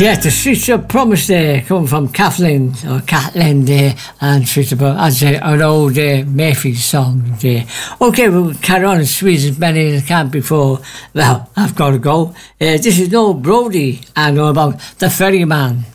Yeah, the Streets of Promise there, coming from Kathleen, or Kathleen there, and Streets of Promise, as an old Mayfield song there. Okay, we'll carry on and squeeze as many as I can before, well, I've got to go. This is Noel Brody, and all about The Ferryman.